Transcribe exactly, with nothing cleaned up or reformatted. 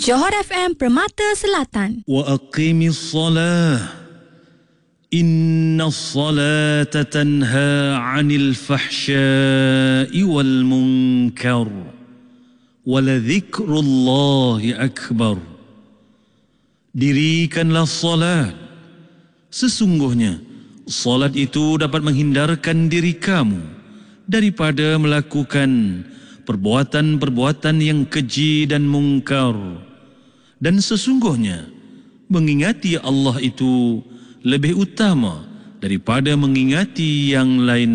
Johor F M Permata Selatan. Wa aqimis salah. Inna salata tanha 'anil fahsya'i wal munkar. Wa la dzikrullahi akbar. Dirikanlah salat. Sesungguhnya salat itu dapat menghindarkan diri kamu daripada melakukan perbuatan-perbuatan yang keji dan mungkar. Dan sesungguhnya mengingati Allah itu lebih utama daripada mengingati yang lain.